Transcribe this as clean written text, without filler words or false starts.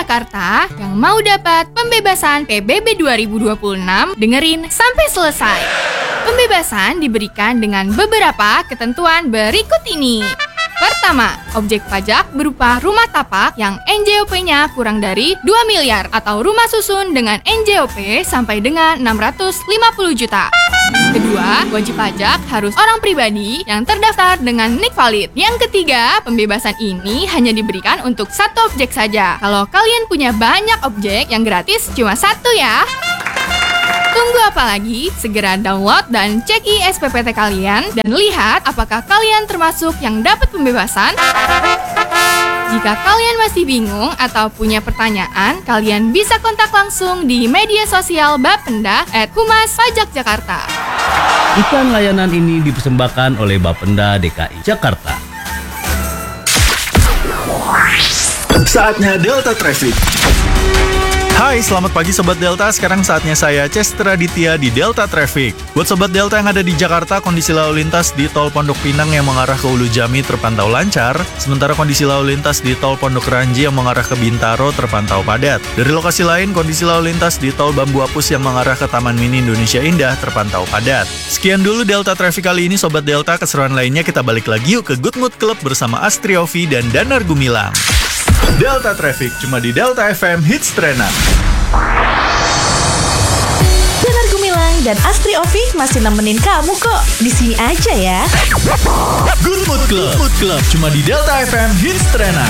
Jakarta yang mau dapat pembebasan PBB 2026, dengerin sampai selesai. Pembebasan diberikan dengan beberapa ketentuan berikut ini. Pertama, objek pajak berupa rumah tapak yang NJOP-nya kurang dari 2 miliar atau rumah susun dengan NJOP sampai dengan 650 juta. Kedua, wajib pajak harus orang pribadi yang terdaftar dengan NIK valid. Yang ketiga, pembebasan ini hanya diberikan untuk satu objek saja. Kalau kalian punya banyak objek, yang gratis cuma satu ya. Tunggu apa lagi? Segera download dan cek ISPPT kalian dan lihat apakah kalian termasuk yang dapat pembebasan. Jika kalian masih bingung atau punya pertanyaan, kalian bisa kontak langsung di media sosial Bapenda @Humas Pajak Jakarta. Iklan layanan ini dipersembahkan oleh Bapenda DKI Jakarta. Saatnya Delta Traffic. Hai, selamat pagi Sobat Delta. Sekarang saatnya saya Chester Aditya di Delta Traffic. Buat Sobat Delta yang ada di Jakarta, kondisi lalu lintas di Tol Pondok Pinang yang mengarah ke Ulu Jami terpantau lancar. Sementara kondisi lalu lintas di Tol Pondok Ranji yang mengarah ke Bintaro terpantau padat. Dari lokasi lain, kondisi lalu lintas di Tol Bambu Apus yang mengarah ke Taman Mini Indonesia Indah terpantau padat. Sekian dulu Delta Traffic kali ini Sobat Delta. Keseruan lainnya kita balik lagi yuk ke Good Mood Club bersama Astri Ovi dan Danar Gumilang. Delta Traffic cuma di Delta FM Hits Trena. Danar Gumilang dan Astri Ovi masih nemenin kamu kok. Di sini aja ya. Good Mood Club cuma di Delta FM Hits Trena.